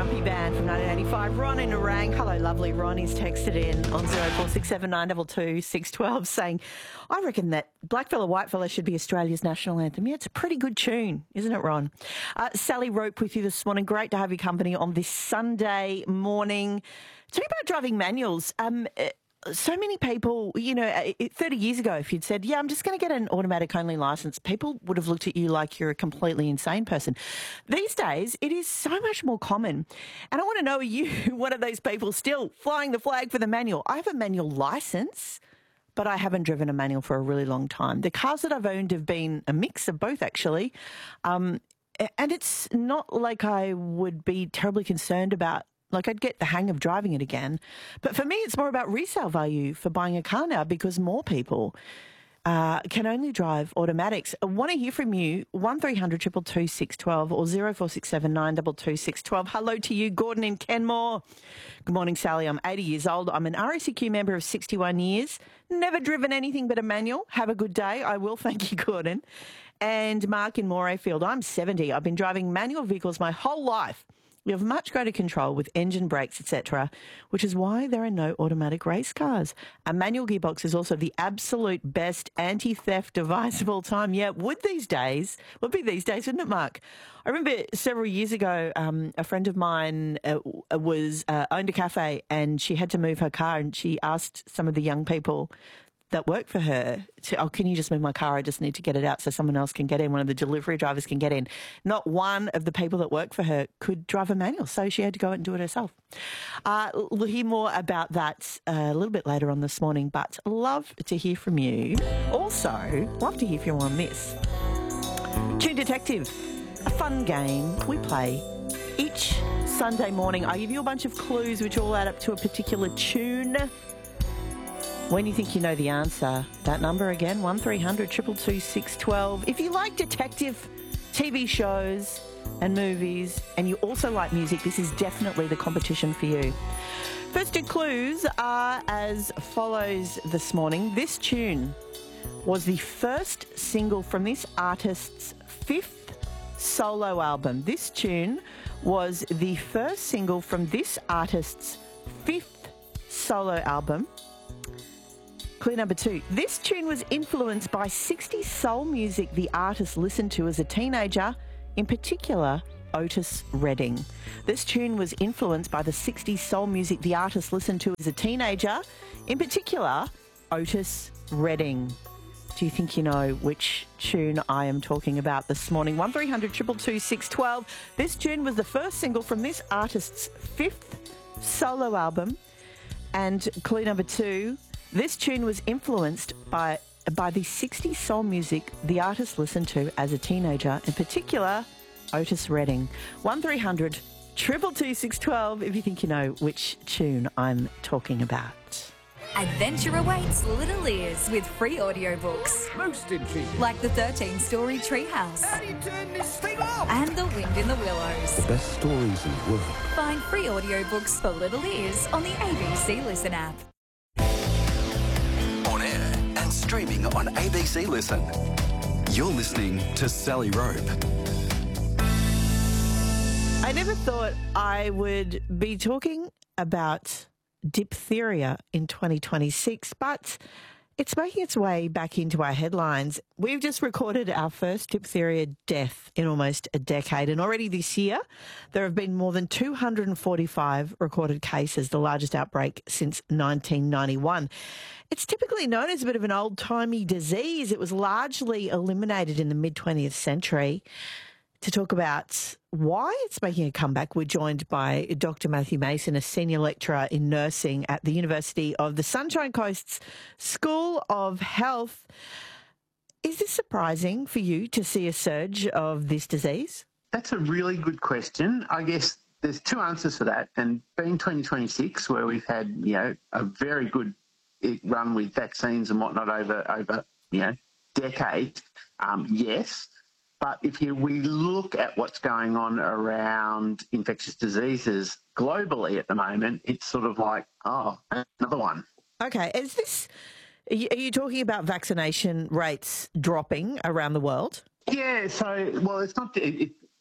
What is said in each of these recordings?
Grumpy Band from 1985. Ron in Narang. Hello, lovely Ron. He's texted in on 0467922612 saying, I reckon that Blackfella Whitefella should be Australia's national anthem. Yeah, it's a pretty good tune, isn't it, Ron? Sally Rope with you this morning. Great to have your company on this Sunday morning. Talking about driving manuals. So many people, 30 years ago, if you'd said, I'm just going to get an automatic only licence, people would have looked at you like you're a completely insane person. These days, it is so much more common. And I want to know, are you one of those people still flying the flag for the manual? I have a manual licence, but I haven't driven a manual for a really long time. The cars that I've owned have been a mix of both, actually. And it's not like I would be terribly concerned about. Like, I'd get the hang of driving it again. But for me, it's more about resale value for buying a car now because more people can only drive automatics. I want to hear from you, 1300 222 612 or 0467 922 612. Hello to you, Gordon in Kenmore. Good morning, Sally. I'm 80 years old. I'm an RACQ member of 61 years. Never driven anything but a manual. Have a good day. I will. Thank you, Gordon. And Mark in Morayfield. I'm 70. I've been driving manual vehicles my whole life. You have much greater control with engine, brakes, etc., which is why there are no automatic race cars. A manual gearbox is also the absolute best anti-theft device of all time. Yeah, would be these days, wouldn't it, Mark? I remember several years ago, a friend of mine owned a cafe and she had to move her car and she asked some of the young people that work for her can you just move my car? I just need to get it out so someone else can get in. One of the delivery drivers can get in. Not one of the people that work for her could drive a manual, so she had to go out and do it herself. We'll hear more about that a little bit later on this morning, but love to hear from you. Also, love to hear from you on this. Tune Detective, a fun game we play each Sunday morning. I give you a bunch of clues which all add up to a particular tune. When you think you know the answer, that number again, 1300 222 612. If you like detective TV shows and movies and you also like music, this is definitely the competition for you. First two clues are as follows this morning. This tune was the first single from this artist's fifth solo album. This tune was the first single from this artist's fifth solo album. Clue number two. This tune was influenced by 60s soul music the artist listened to as a teenager, in particular, Otis Redding. This tune was influenced by the 60s soul music the artist listened to as a teenager, in particular, Otis Redding. Do you think you know which tune I am talking about this morning? 1300 222 612. This tune was the first single from this artist's fifth solo album. And clue number two. This tune was influenced by the 60s soul music the artist listened to as a teenager, in particular, Otis Redding. 1300 222 612 if you think you know which tune I'm talking about. Adventure awaits Little Ears with free audiobooks. Most intriguing. Like the 13-story Treehouse. How do you turn this thing off? And The Wind in the Willows. The best stories in the world. Find free audiobooks for Little Ears on the ABC Listen app. On air and streaming on ABC Listen. You're listening to Sally Rope. I never thought I would be talking about diphtheria in 2026, but it's making its way back into our headlines. We've just recorded our first diphtheria death in almost a decade, and already this year there have been more than 245 recorded cases, the largest outbreak since 1991. It's typically known as a bit of an old-timey disease. It was largely eliminated in the mid-20th century. To talk about why it's making a comeback, we're joined by Dr. Matthew Mason, a senior lecturer in nursing at the University of the Sunshine Coast's School of Health. Is this surprising for you to see a surge of this disease? That's a really good question. I guess there's two answers for that. And being 2026, where we've had, a very good run with vaccines and whatnot over decades, yes. But if we look at what's going on around infectious diseases globally at the moment, it's sort of like, another one. Okay. Are you talking about vaccination rates dropping around the world? Yeah. So, well, it's not.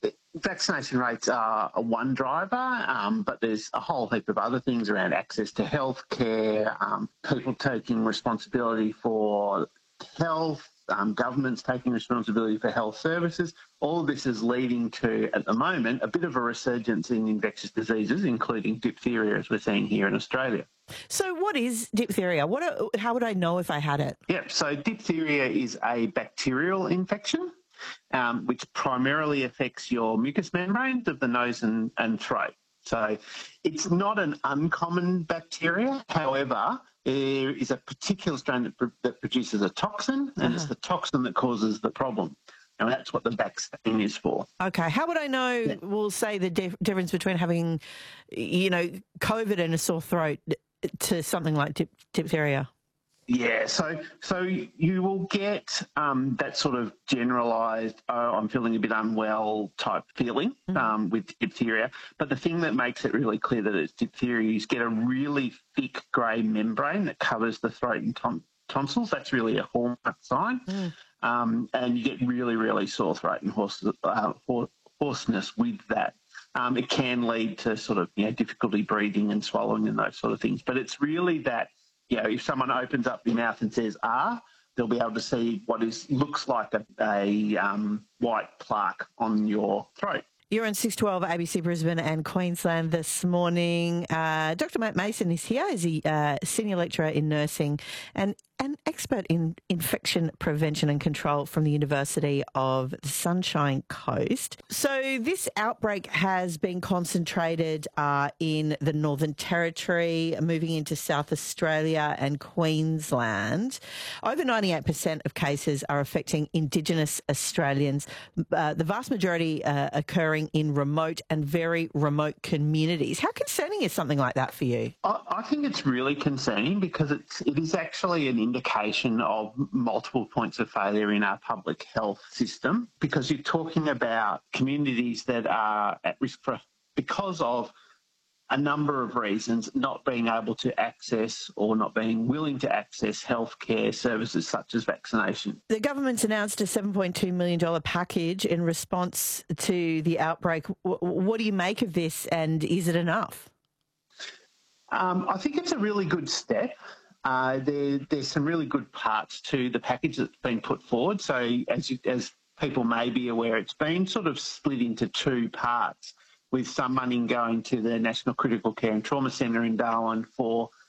vaccination rates are one driver, but there's a whole heap of other things around access to healthcare, people taking responsibility for health, governments taking responsibility for health services. All of this is leading to, at the moment, a bit of a resurgence in infectious diseases, including diphtheria, as we're seeing here in Australia. So what is diphtheria? How would I know if I had it? Yep, so diphtheria is a bacterial infection, which primarily affects your mucous membranes of the nose and throat. So it's not an uncommon bacteria. However, there is a particular strain that produces a toxin, and it's the toxin that causes the problem. And that's what the vaccine is for. Okay. How would I know, we'll say, the difference between having, COVID and a sore throat to something like diphtheria? Yeah, so you will get that sort of generalised, I'm feeling a bit unwell type feeling with diphtheria. But the thing that makes it really clear that it's diphtheria is get a really thick grey membrane that covers the throat and tonsils. That's really a hallmark sign. And you get really, really sore throat and hoarseness with that. It can lead to sort of difficulty breathing and swallowing and those sort of things. But it's really that, if someone opens up their mouth and says they'll be able to see what looks like a white plaque on your throat. You're on 612 ABC Brisbane and Queensland this morning. Dr. Matt Mason is here. He's a senior lecturer in nursing and an expert in infection prevention and control from the University of the Sunshine Coast. So this outbreak has been concentrated in the Northern Territory, moving into South Australia and Queensland. Over 98% of cases are affecting Indigenous Australians, the vast majority occurring in remote and very remote communities. How concerning is something like that for you? I think it's really concerning because it is actually an indication of multiple points of failure in our public health system, because you're talking about communities that are at risk because of a number of reasons, not being able to access or not being willing to access healthcare services such as vaccination. The government's announced a $7.2 million package in response to the outbreak. What do you make of this, and is it enough? I think it's a really good step. There's some really good parts to the package that's been put forward. So as people may be aware, it's been sort of split into two parts, with some money going to the National Critical Care and Trauma Centre in Darwin for